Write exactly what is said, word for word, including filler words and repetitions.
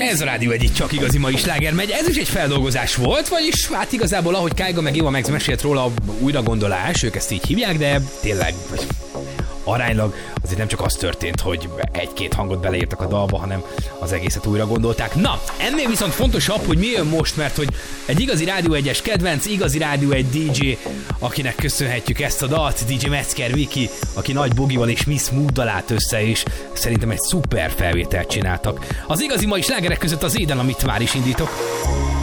Ez a Rádió egyik csak igazi mai sláger megy. Ez is egy feldolgozás volt, vagyis hát igazából ahogy Kaiga meg Éva Max mesélt róla, újra gondolás, ők ezt így hívják, de tényleg aránylag azért nem csak az történt, hogy egy-két hangot beleírtak a dalba, hanem az egészet újra gondolták. Na, ennél viszont fontosabb, hogy mi jön most, mert hogy egy igazi Rádió egyes kedvenc, igazi Rádió egy dé dzsé, akinek köszönhetjük ezt a dalt, dé dzsé Metzger Viki, aki Nagy Bogival és Miss Mooddal állt össze, és szerintem egy szuper felvételt csináltak. Az igazi mai slágerek között az Éden, amit már is indítok.